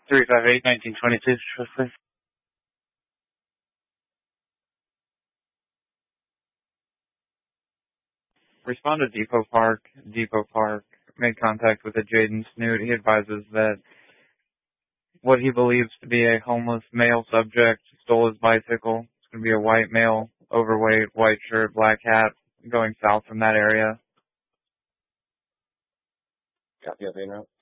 358-1922, please. Respond to Depot Park. Depot Park made contact with a Jaden Snoot. He advises that what he believes to be a homeless male subject stole his bicycle. It's going to be a white male, overweight, white shirt, black hat, going south from that area. Copy of en route.